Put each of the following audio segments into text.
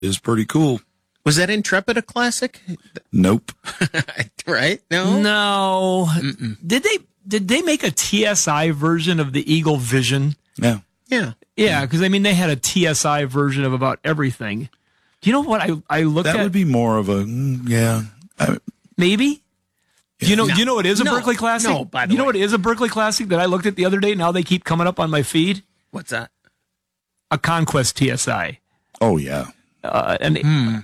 is pretty cool. Was that Intrepid a classic? Nope. Right? No. No. Mm-mm. Did they make a TSI version of the Eagle Vision? Yeah. Yeah. Yeah, because I mean they had a TSI version of about everything. Do you know what I looked at? That would be more of a maybe. Do you know? No. Do you know what is a No. Berkeley classic? No, by the you know way. what is a Berkeley classic that I looked at the other day? Now they keep coming up on my feed. What's that? A Conquest TSI. Oh yeah. An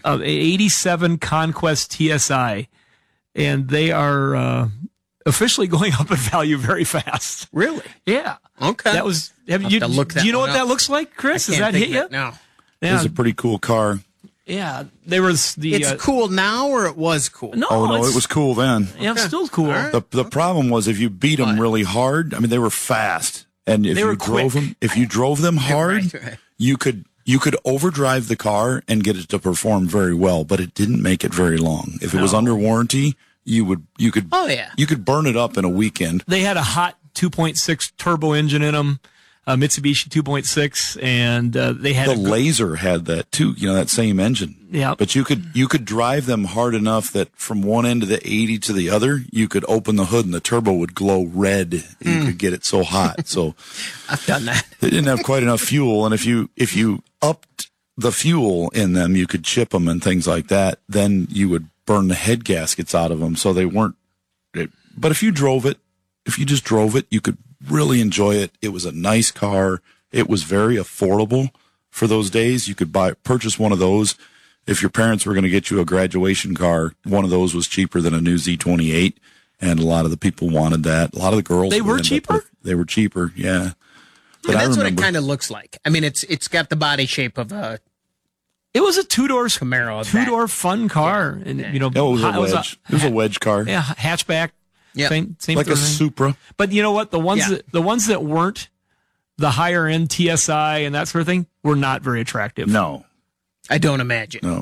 87 Conquest TSI, and they are officially going up in value very fast. Really? Yeah. Okay. That was. I'll have to look that do you know one what that up. looks like, Chris? Does Can't that think hit of you? it, No. It Yeah. was a pretty cool car. Yeah. There was the. It's cool now, or it was cool? No. Oh no, it's- it was cool then. Yeah, it's still cool. All right. The problem was if you beat them really hard. I mean, they were fast, and if They you were drove quick. them, if you drove them hard, Right. you could overdrive the car and get it to perform very well, but it didn't make it very long. If it was under warranty, you could Oh, yeah. you could burn it up in a weekend. They had a hot 2.6 turbo engine in them, Mitsubishi 2.6, and they had The Laser had that too, that same engine. Yeah. But you could drive them hard enough that from one end of the 80 to the other, you could open the hood and the turbo would glow red. You could get it so hot. So I've done that. they didn't have quite enough fuel, and if you upped the fuel in them, you could chip them and things like that. Then you would burn the head gaskets out of them, so they weren't. But if you just drove it, you could really enjoy it. It was a nice car. It was very affordable for those days. You could purchase one of those. If your parents were going to get you a graduation car, one of those was cheaper than a new Z28, and a lot of the people wanted that. A lot of the girls. They were would end up cheaper? they were cheaper, yeah. But And I that's what it remember- kind of looks like. I mean, it's got the body shape of a It was a two-door Camaro. two-door fun car, and Oh, it was a wedge. It was a wedge car, yeah, hatchback. Yep. Same like a sort of thing. Supra. But you know what? The ones Yeah. that weren't the higher end TSI and that sort of thing were not very attractive. No, I don't imagine. no.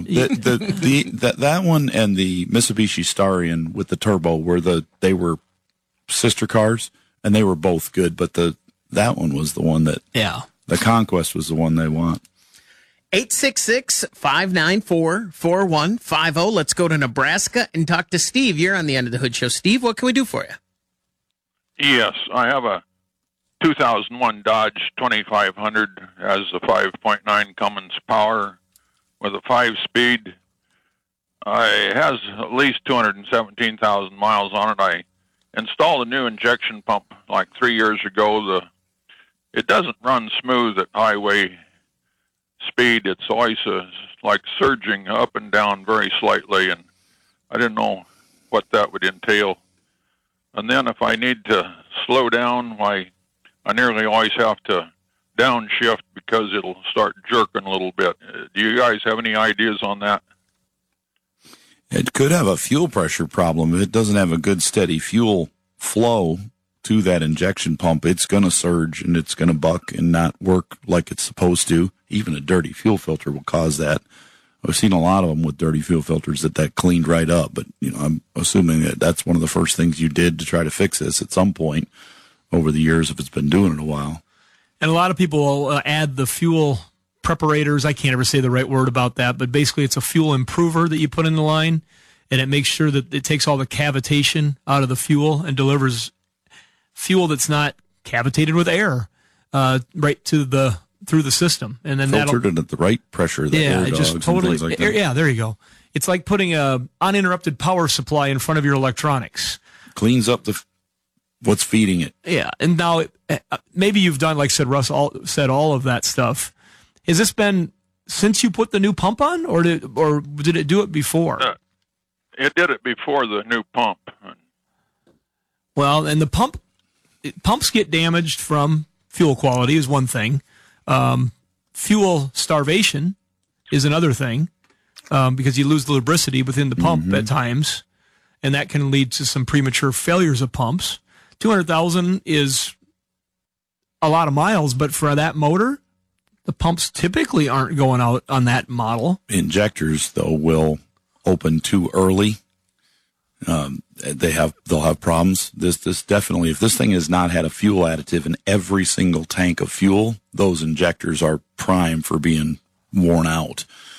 That one and the Mitsubishi Starion with the turbo they were sister cars, and they were both good. But that one was the one that Yeah. the Conquest was the one they want. 866-594-4150. Let's go to Nebraska and talk to Steve. You're on the End of the Hood Show. Steve, what can we do for you? Yes, I have a 2001 Dodge 2500, has a 5.9 Cummins power with a 5-speed. It has at least 217,000 miles on it. I installed a new injection pump like 3 years ago. It doesn't run smooth at highway speed. It's always like surging up and down very slightly, and I didn't know what that would entail. And then if I need to slow down, I nearly always have to downshift because it'll start jerking a little bit. Do you guys have any ideas on that? It could have a fuel pressure problem. If it doesn't have a good steady fuel flow to that injection pump, it's going to surge and it's going to buck and not work like it's supposed to. Even a dirty fuel filter will cause that. I've seen a lot of them with dirty fuel filters that cleaned right up, but I'm assuming that that's one of the first things you did to try to fix this at some point over the years if it's been doing it a while. And a lot of people will add the fuel preparators. I can't ever say the right word about that, but basically it's a fuel improver that you put in the line, and it makes sure that it takes all the cavitation out of the fuel and delivers fuel that's not cavitated with air right to through the system, and then Filtered it at the right pressure. The air it dogs just and totally. things like that. Yeah, there you go. It's like putting a uninterrupted power supply in front of your electronics. Cleans up what's feeding it. Yeah, and now maybe you've done, like said Russ, said all of that stuff. Has this been since you put the new pump on, or did it do it before? It did it before the new pump. Well, and the pumps get damaged from fuel quality is one thing. Fuel starvation is another thing, because you lose the lubricity within the pump at times, and that can lead to some premature failures of pumps. 200,000 is a lot of miles, but for that motor, the pumps typically aren't going out on that model. Injectors, though, will open too early. They'll have problems. This definitely, if this thing has not had a fuel additive in every single tank of fuel, those injectors are prime for being worn out.